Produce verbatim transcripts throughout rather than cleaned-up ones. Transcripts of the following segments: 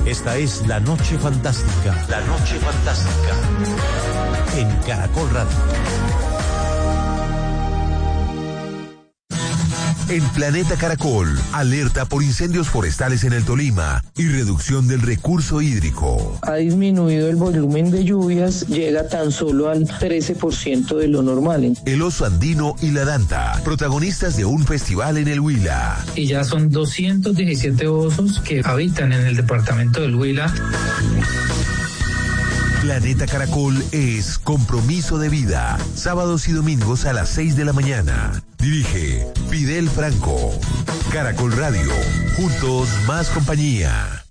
Esta es La Noche Fantástica. La Noche Fantástica. En Caracol Radio. En Planeta Caracol, alerta por incendios forestales en el Tolima y reducción del recurso hídrico. Ha disminuido el volumen de lluvias, llega tan solo al trece por ciento de lo normal. El oso andino y la danta, protagonistas de un festival en el Huila. Y ya son doscientos diecisiete osos que habitan en el departamento del Huila. Planeta Caracol es compromiso de vida. Sábados y domingos a las seis de la mañana. Dirige Fidel Franco. Caracol Radio. Juntos más compañía.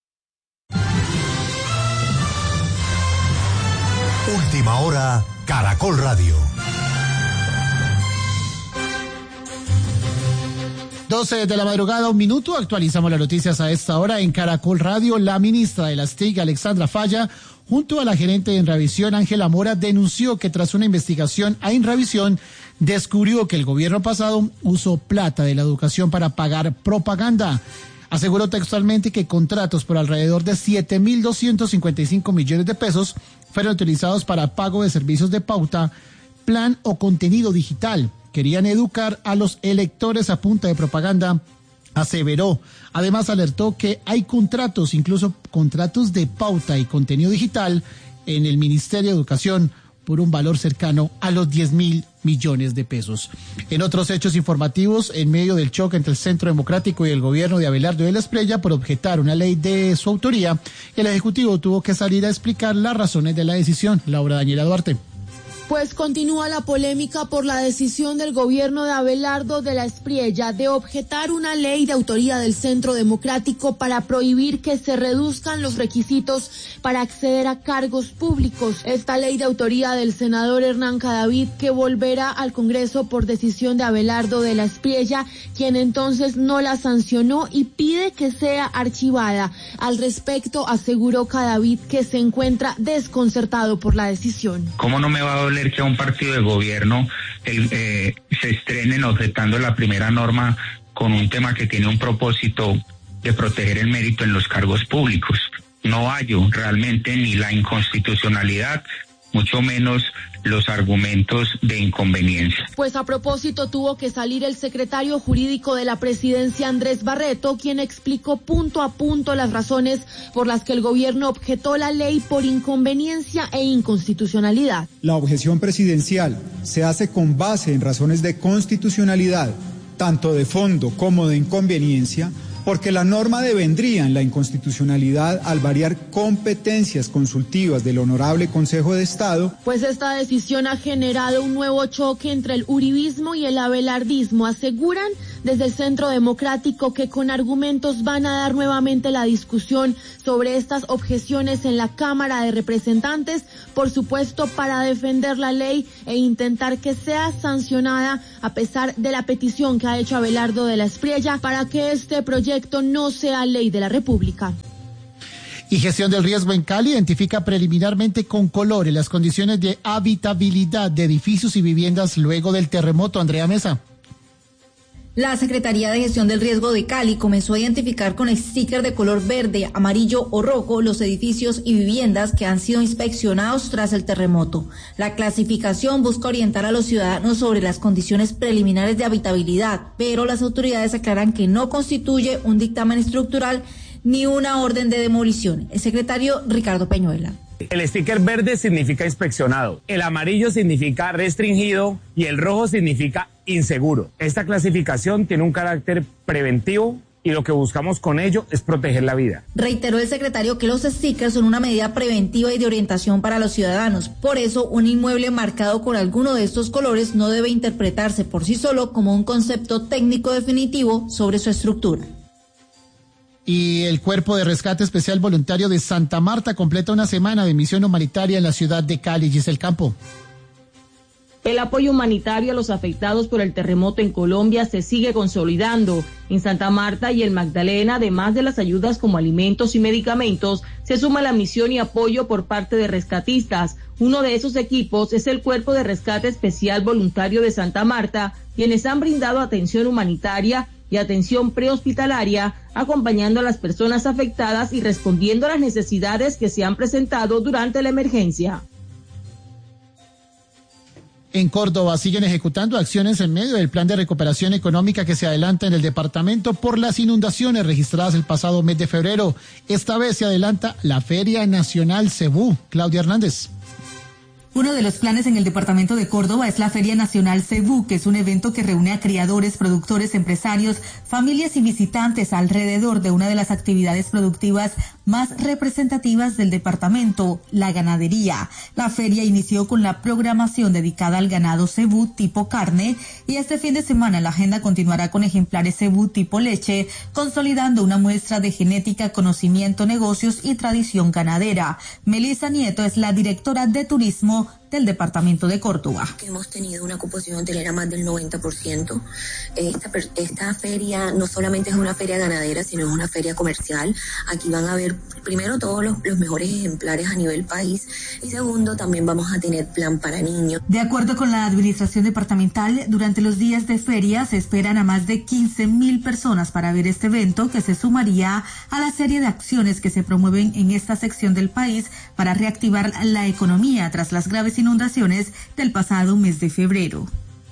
Última hora, Caracol Radio. doce de la madrugada, un minuto. Actualizamos las noticias a esta hora en Caracol Radio. La ministra de las T I C, Alexandra Falla, junto a la gerente de Inravisión, Ángela Mora, denunció que tras una investigación a Inravisión, descubrió que el gobierno pasado usó plata de la educación para pagar propaganda. Aseguró textualmente que contratos por alrededor de siete mil doscientos cincuenta y cinco millones de pesos fueron utilizados para pago de servicios de pauta, plan o contenido digital. Querían educar a los electores a punta de propaganda, aseveró. Además alertó que hay contratos, incluso contratos de pauta y contenido digital en el Ministerio de Educación por un valor cercano a los diez mil millones de pesos. En otros hechos informativos, en medio del choque entre el Centro Democrático y el gobierno de Abelardo de la Espriella por objetar una ley de su autoría, el Ejecutivo tuvo que salir a explicar las razones de la decisión. Laura Daniela Duarte. Pues continúa la polémica por la decisión del gobierno de Abelardo de la Espriella de objetar una ley de autoría del Centro Democrático para prohibir que se reduzcan los requisitos para acceder a cargos públicos. Esta ley de autoría del senador Hernán Cadavid, que volverá al Congreso por decisión de Abelardo de la Espriella, quien entonces no la sancionó y pide que sea archivada. Al respecto, aseguró Cadavid que se encuentra desconcertado por la decisión. ¿Cómo no me va a doler que a un partido de gobierno el, eh, se estrenen objetando la primera norma con un tema que tiene un propósito de proteger el mérito en los cargos públicos? No hallo realmente ni la inconstitucionalidad, mucho menos los argumentos de inconveniencia. Pues a propósito tuvo que salir el secretario jurídico de la presidencia, Andrés Barreto, quien explicó punto a punto las razones por las que el gobierno objetó la ley por inconveniencia e inconstitucionalidad. La objeción presidencial se hace con base en razones de constitucionalidad, tanto de fondo como de inconveniencia, porque la norma devendría en la inconstitucionalidad al variar competencias consultivas del Honorable Consejo de Estado. Pues esta decisión ha generado un nuevo choque entre el uribismo y el abelardismo. Aseguran desde el Centro Democrático que con argumentos van a dar nuevamente la discusión sobre estas objeciones en la Cámara de Representantes, por supuesto para defender la ley e intentar que sea sancionada a pesar de la petición que ha hecho Abelardo de la Espriella para que este proyecto no sea ley de la República. Y gestión del riesgo en Cali identifica preliminarmente con colores las condiciones de habitabilidad de edificios y viviendas luego del terremoto. Andrea Mesa. La Secretaría de Gestión del Riesgo de Cali comenzó a identificar con sticker de color verde, amarillo o rojo los edificios y viviendas que han sido inspeccionados tras el terremoto. La clasificación busca orientar a los ciudadanos sobre las condiciones preliminares de habitabilidad, pero las autoridades aclaran que no constituye un dictamen estructural ni una orden de demolición. El secretario Ricardo Peñuela. El sticker verde significa inspeccionado, el amarillo significa restringido y el rojo significa inseguro. Esta clasificación tiene un carácter preventivo y lo que buscamos con ello es proteger la vida. Reiteró el secretario que los stickers son una medida preventiva y de orientación para los ciudadanos. Por eso, un inmueble marcado con alguno de estos colores no debe interpretarse por sí solo como un concepto técnico definitivo sobre su estructura. Y el Cuerpo de Rescate Especial Voluntario de Santa Marta completa una semana de misión humanitaria en la ciudad de Cali. Giselle Campo. El apoyo humanitario a los afectados por el terremoto en Colombia se sigue consolidando. En Santa Marta y el Magdalena, además de las ayudas como alimentos y medicamentos, se suma la misión y apoyo por parte de rescatistas. Uno de esos equipos es el Cuerpo de Rescate Especial Voluntario de Santa Marta, quienes han brindado atención humanitaria y atención prehospitalaria, acompañando a las personas afectadas y respondiendo a las necesidades que se han presentado durante la emergencia. En Córdoba siguen ejecutando acciones en medio del plan de recuperación económica que se adelanta en el departamento por las inundaciones registradas el pasado mes de febrero. Esta vez se adelanta la Feria Nacional Cebú. Claudia Hernández. Uno de los planes en el departamento de Córdoba es la Feria Nacional Cebú, que es un evento que reúne a criadores, productores, empresarios, familias y visitantes alrededor de una de las actividades productivas más representativas del departamento, la ganadería. La feria inició con la programación dedicada al ganado cebú tipo carne y este fin de semana la agenda continuará con ejemplares cebú tipo leche, consolidando una muestra de genética, conocimiento, negocios y tradición ganadera. Melissa Nieto es la directora de turismo del departamento de Córdoba. Hemos tenido una ocupación hotelera más del noventa por ciento. Esta, esta feria no solamente es una feria ganadera, sino es una feria comercial. Aquí van a ver primero todos los, los mejores ejemplares a nivel país y segundo también vamos a tener plan para niños. De acuerdo con la administración departamental, durante los días de feria se esperan a más de quince mil personas para ver este evento que se sumaría a la serie de acciones que se promueven en esta sección del país para reactivar la economía tras las graves inundaciones del pasado mes de febrero.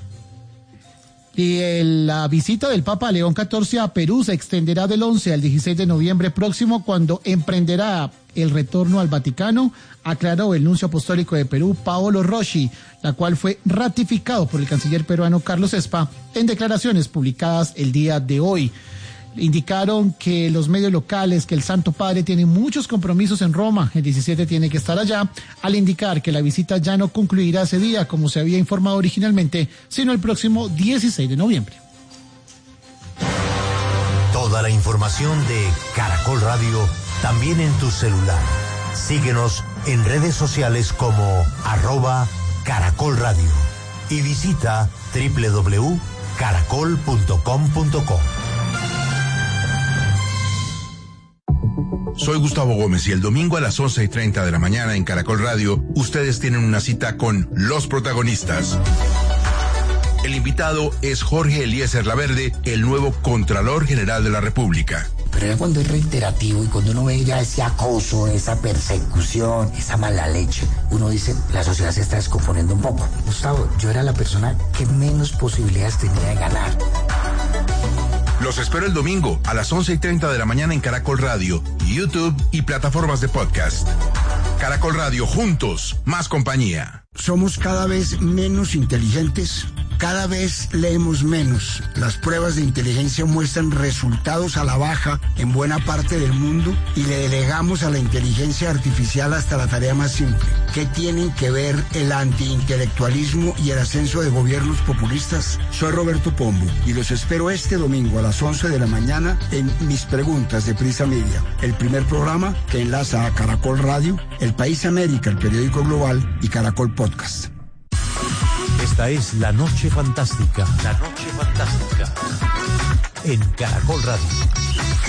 Y el, la visita del Papa León catorce a Perú se extenderá del once al dieciséis de noviembre próximo, cuando emprenderá el retorno al Vaticano, aclaró el nuncio apostólico de Perú, Paolo Rossi, la cual fue ratificado por el canciller peruano Carlos Espa en declaraciones publicadas el día de hoy. Indicaron que los medios locales, que el Santo Padre tiene muchos compromisos en Roma, el diecisiete tiene que estar allá, al indicar que la visita ya no concluirá ese día como se había informado originalmente, sino el próximo dieciséis de noviembre. Toda la información de Caracol Radio también en tu celular. Síguenos en redes sociales como arroba Caracol Radio y visita doble u doble u doble u punto caracol punto com punto co. Soy Gustavo Gómez y el domingo a las once y treinta de la mañana en Caracol Radio, ustedes tienen una cita con los protagonistas. El invitado es Jorge Eliezer Laverde, el nuevo Contralor General de la República. Pero ya cuando es reiterativo y cuando uno ve ya ese acoso, esa persecución, esa mala leche, uno dice, la sociedad se está descomponiendo un poco. Gustavo, yo era la persona que menos posibilidades tenía de ganar. Los espero el domingo a las once y treinta de la mañana en Caracol Radio, YouTube y plataformas de podcast. Caracol Radio, juntos, más compañía. Somos cada vez menos inteligentes, cada vez leemos menos. Las pruebas de inteligencia muestran resultados a la baja en buena parte del mundo y le delegamos a la inteligencia artificial hasta la tarea más simple. ¿Qué tienen que ver el antiintelectualismo y el ascenso de gobiernos populistas? Soy Roberto Pombo y los espero este domingo a las once de la mañana en Mis Preguntas de Prisa Media, el primer programa que enlaza a Caracol Radio, El País América, el periódico global y Caracol Podcast. Esta es La Noche Fantástica. La Noche Fantástica. En Caracol Radio.